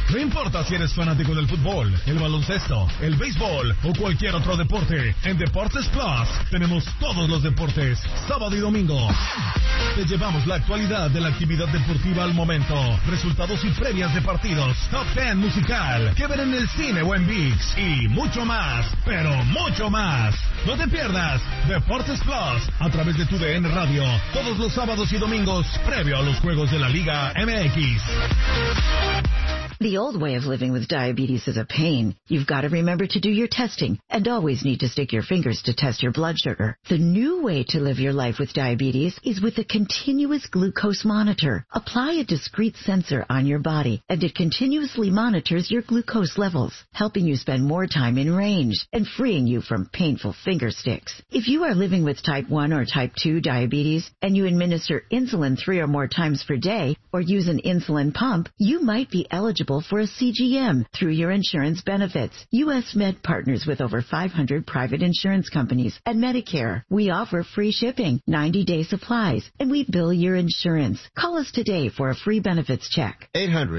No importa si eres fanático del fútbol, el baloncesto, el béisbol o cualquier otro deporte, en Deportes Plus tenemos todos los deportes, sábado y domingo. Te llevamos la actualidad de la actividad deportiva al momento, resultados y previas de partidos, top 10 musical, que ver en el cine o en ViX y mucho más, pero mucho más. No te pierdas Deportes Plus a través de tu DN Radio todos los sábados y domingos previo a los juegos de la Liga MX. The old way of living with diabetes is a pain. You've got to remember to do your testing and always need to stick your fingers to test your blood sugar. The new way to live your life with diabetes is with a continuous glucose monitor. Apply a discrete sensor on your body and it continuously monitors your glucose levels, helping you spend more time in range and freeing you from painful finger sticks. If you are living with type 1 or type 2 diabetes and you administer insulin 3 or more times per day or use an insulin pump, you might be eligible for a CGM through your insurance benefits. U.S. Med partners with over 500 private insurance companies and Medicare. We offer free shipping, 90-day supplies, and we bill your insurance. Call us today for a free benefits check.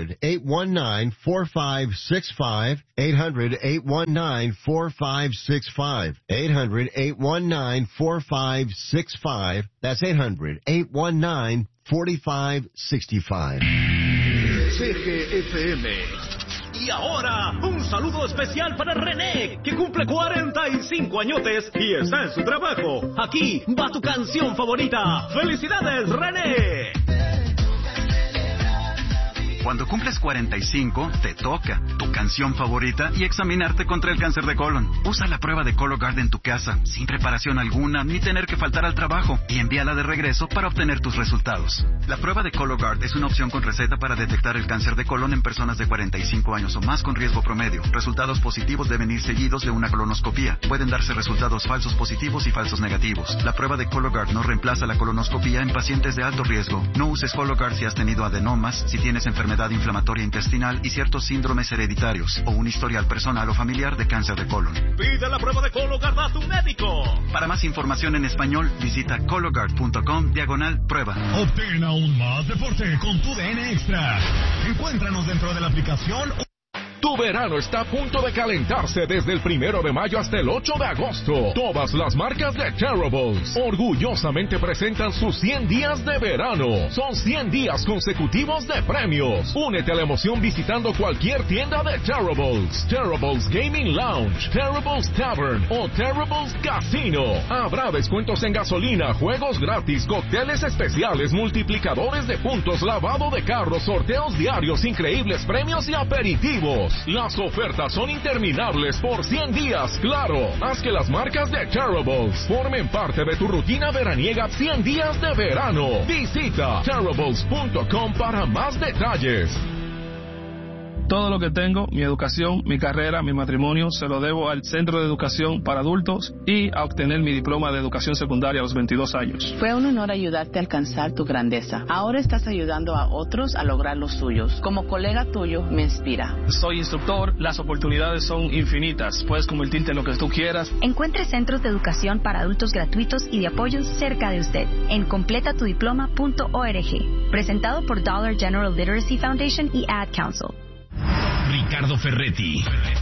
800-819-4565. 800-819-4565. 800-819-4565. That's 800-819-4565. CGFM. Y ahora, un saludo especial para René, que cumple 45 añotes y está en su trabajo. Aquí va tu canción favorita. ¡Felicidades, René! Cuando cumples 45, te toca tu canción favorita y examinarte contra el cáncer de colon. Usa la prueba de Cologuard en tu casa, sin preparación alguna, ni tener que faltar al trabajo, y envíala de regreso para obtener tus resultados. La prueba de Cologuard es una opción con receta para detectar el cáncer de colon en personas de 45 años o más con riesgo promedio. Resultados positivos deben ir seguidos de una colonoscopía. Pueden darse resultados falsos positivos y falsos negativos. La prueba de Cologuard no reemplaza la colonoscopía en pacientes de alto riesgo. No uses Cologuard si has tenido adenomas, si tienes enfermedad inflamatoria intestinal y ciertos síndromes hereditarios o un historial personal o familiar de cáncer de colon. Pide la prueba de Cologuard a tu médico. Para más información en español, visita cologuard.com/prueba. Obtén aún más deporte con tu DN Extra. Encuéntranos dentro de la aplicación. Tu verano está a punto de calentarse desde el 1 de mayo hasta el 8 de agosto. Todas las marcas de Terribles orgullosamente presentan sus 100 días de verano. Son 100 días consecutivos de premios. Únete a la emoción visitando cualquier tienda de Terribles. Terribles Gaming Lounge, Terribles Tavern o Terribles Casino. Habrá descuentos en gasolina, juegos gratis, cócteles especiales, multiplicadores de puntos, lavado de carros, sorteos diarios, increíbles premios y aperitivos. Las ofertas son interminables por 100 días, claro. Haz que las marcas de Terribles formen parte de tu rutina veraniega 100 días de verano. Visita Terribles.com para más detalles. Todo lo que tengo, mi educación, mi carrera, mi matrimonio, se lo debo al Centro de Educación para Adultos y a obtener mi diploma de educación secundaria a los 22 años. Fue un honor ayudarte a alcanzar tu grandeza. Ahora estás ayudando a otros a lograr los suyos. Como colega tuyo, me inspira. Soy instructor, las oportunidades son infinitas. Puedes convertirte en lo que tú quieras. Encuentre centros de educación para adultos gratuitos y de apoyo cerca de usted en completatudiploma.org. Presentado por Dollar General Literacy Foundation y Ad Council. Ricardo Ferretti,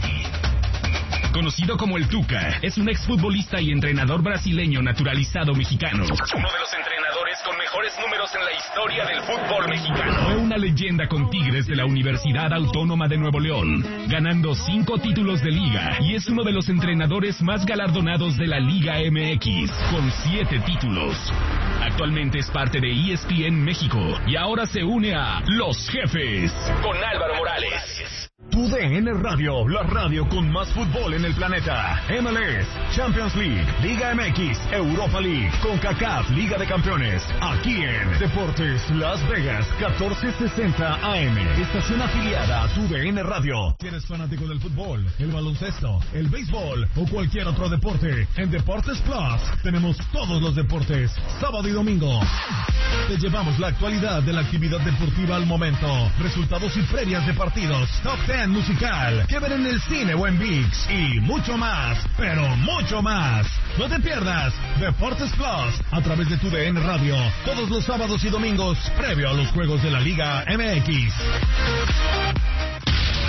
conocido como el Tuca, es un exfutbolista y entrenador brasileño naturalizado mexicano. Uno de los entrenadores con mejores números en la historia del fútbol mexicano. Fue una leyenda con Tigres de la Universidad Autónoma de Nuevo León, ganando 5 títulos de liga, y es uno de los entrenadores más galardonados de la Liga MX, con 7 títulos. Actualmente es parte de ESPN México y ahora se une a Los Jefes con Álvaro Morales. Tu DN Radio, la radio con más fútbol en el planeta. MLS, Champions League, Liga MX, Europa League, CONCACAF, Liga de Campeones. Aquí en Deportes Las Vegas, 1460 AM. Estación afiliada a tu DN Radio. Si eres fanático del fútbol, el baloncesto, el béisbol o cualquier otro deporte, en Deportes Plus tenemos todos los deportes, sábado y domingo. Te llevamos la actualidad de la actividad deportiva al momento, resultados y previas de partidos, top 10 musical, que ver en el cine o en ViX y mucho más, pero mucho más. No te pierdas Deportes Plus a través de tu DN Radio todos los sábados y domingos previo a los juegos de la Liga MX.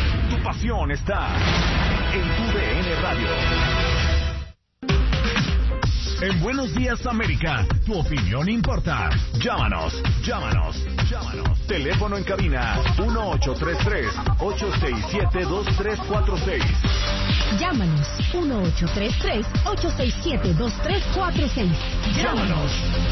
pasión está en TUDN Radio. En Buenos Días América, tu opinión importa. Llámanos. Teléfono en cabina 1833-867-2346. Llámanos 1833-867-2346. Llámanos.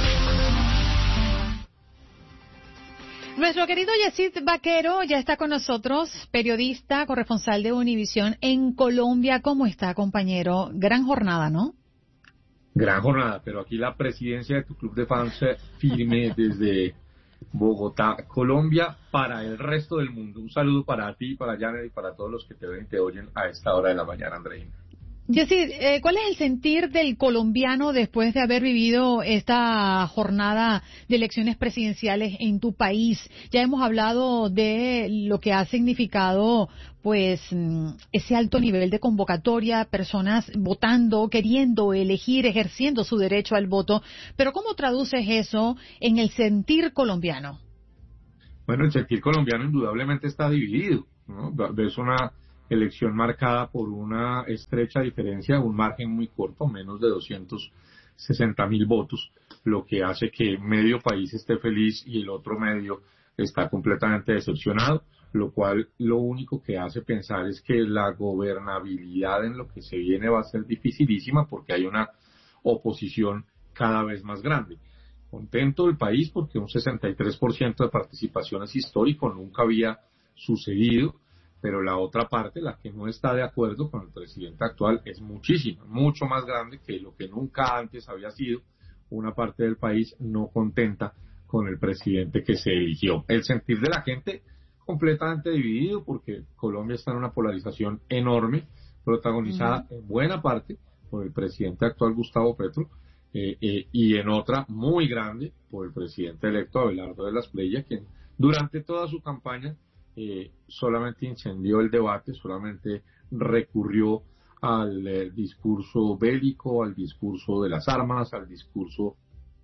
Nuestro querido Yesid Vaquero ya está con nosotros, periodista, corresponsal de Univisión en Colombia. ¿Cómo está, compañero? Gran jornada, ¿no? Gran jornada, pero aquí la presidencia de tu club de fans firme desde Bogotá, Colombia, para el resto del mundo. Un saludo para ti, para Janet y para todos los que te ven y te oyen a esta hora de la mañana, Andreina. Yesid, ¿cuál es el sentir del colombiano después de haber vivido esta jornada de elecciones presidenciales en tu país? Ya hemos hablado de lo que ha significado, pues, ese alto nivel de convocatoria, personas votando, queriendo elegir, ejerciendo su derecho al voto. Pero ¿cómo traduces eso en el sentir colombiano? Bueno, el sentir colombiano indudablemente está dividido, ¿no? Ves una elección marcada por una estrecha diferencia, un margen muy corto, menos de 260.000 votos, lo que hace que medio país esté feliz y el otro medio está completamente decepcionado, lo cual lo único que hace pensar es que la gobernabilidad en lo que se viene va a ser dificilísima porque hay una oposición cada vez más grande. Contento el país porque un 63% de participación es histórico, nunca había sucedido. Pero la otra parte, la que no está de acuerdo con el presidente actual, es mucho más grande que lo que nunca antes había sido una parte del país no contenta con el presidente que se eligió. El sentir de la gente completamente dividido porque Colombia está en una polarización enorme, protagonizada en buena parte por el presidente actual Gustavo Petro y en otra muy grande por el presidente electo Abelardo de la Espriella, quien durante toda su campaña solamente incendió el debate, solamente recurrió al discurso bélico, al discurso de las armas, al discurso...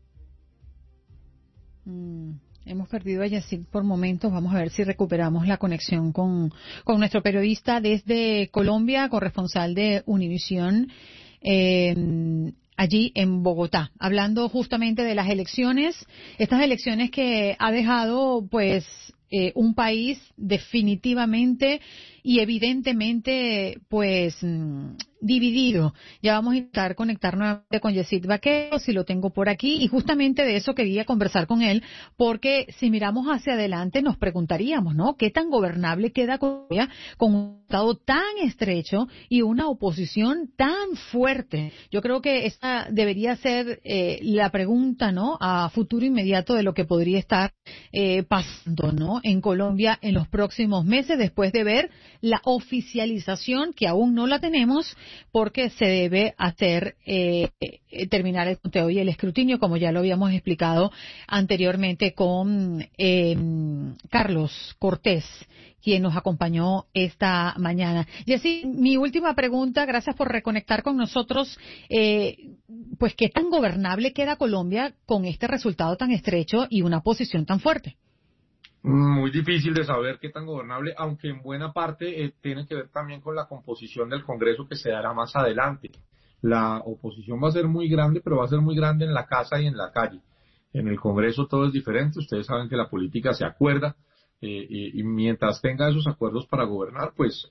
Hemos perdido a Yesid por momentos. Vamos a ver si recuperamos la conexión con nuestro periodista desde Colombia, corresponsal de Univisión, allí en Bogotá, hablando justamente de las elecciones, estas elecciones que ha dejado, pues, un país definitivamente y evidentemente, pues, dividido. Ya vamos a intentar conectar nuevamente con Yesid Vaquero, si lo tengo por aquí, y justamente de eso quería conversar con él, porque si miramos hacia adelante nos preguntaríamos, ¿no? ¿Qué tan gobernable queda Colombia con un Estado tan estrecho y una oposición tan fuerte? Yo creo que esta debería ser la pregunta, ¿no?, a futuro inmediato de lo que podría estar pasando, ¿no?, en Colombia en los próximos meses, después de ver la oficialización, que aún no la tenemos, porque se debe hacer terminar el conteo y el escrutinio, como ya lo habíamos explicado anteriormente con Carlos Cortés, quien nos acompañó esta mañana. Y así, mi última pregunta, gracias por reconectar con nosotros, pues, ¿qué tan gobernable queda Colombia con este resultado tan estrecho y una posición tan fuerte? Muy difícil de saber qué tan gobernable, aunque en buena parte tiene que ver también con la composición del Congreso que se dará más adelante. La oposición va a ser muy grande, pero va a ser muy grande en la casa y en la calle. En el Congreso todo es diferente. Ustedes saben que la política se acuerda y mientras tenga esos acuerdos para gobernar, pues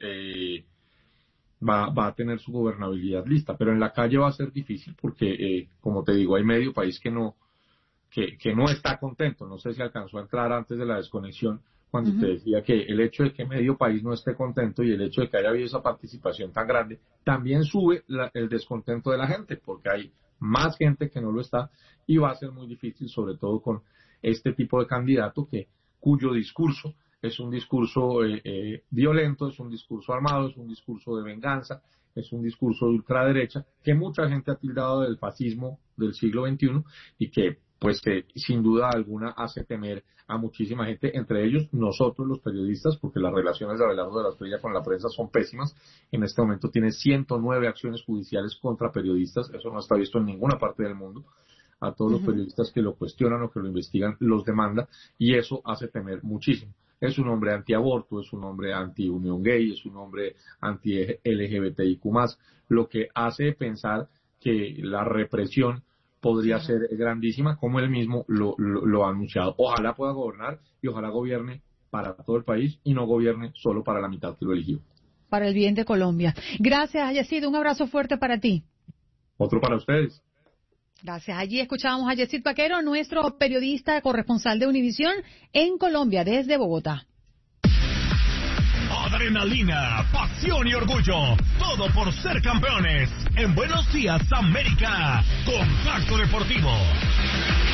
va a tener su gobernabilidad lista. Pero en la calle va a ser difícil porque, como te digo, hay medio país que no está contento. No sé si alcanzó a entrar antes de la desconexión cuando te decía que el hecho de que medio país no esté contento y el hecho de que haya habido esa participación tan grande también sube el descontento de la gente, porque hay más gente que no lo está y va a ser muy difícil, sobre todo con este tipo de candidato cuyo discurso es un discurso violento, es un discurso armado, es un discurso de venganza, es un discurso de ultraderecha que mucha gente ha tildado del fascismo del siglo XXI y que sin duda alguna hace temer a muchísima gente, entre ellos nosotros los periodistas, porque las relaciones de Abelardo de la Espriella con la prensa son pésimas. En este momento tiene 109 acciones judiciales contra periodistas, eso no está visto en ninguna parte del mundo. A todos los periodistas que lo cuestionan o que lo investigan los demanda y eso hace temer muchísimo. es un hombre antiaborto, es un hombre anti-unión gay, es un hombre anti-LGBTIQ+, lo que hace pensar que la represión podría ser grandísima, como él mismo lo ha anunciado. Ojalá pueda gobernar y ojalá gobierne para todo el país y no gobierne solo para la mitad que lo eligió. Para el bien de Colombia. Gracias, Yesid. Un abrazo fuerte para ti. Otro para ustedes. Gracias. Allí escuchábamos a Yesid Vaquero, nuestro periodista corresponsal de Univisión en Colombia, desde Bogotá. Adrenalina, pasión y orgullo, todo por ser campeones. En Buenos Días, América, Contacto Deportivo.